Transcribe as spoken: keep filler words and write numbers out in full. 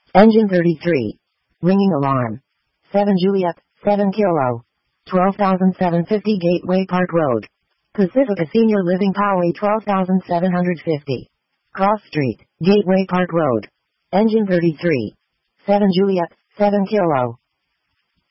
Engine thirty-three. Ringing alarm. seven Juliet, seven Kilo. twelve thousand seven hundred fifty Gateway Park Road. Pacifica Senior Living Poway twelve thousand seven hundred fifty. Cross Street, Gateway Park Road. Engine thirty-three. seven Juliet, seven Kilo.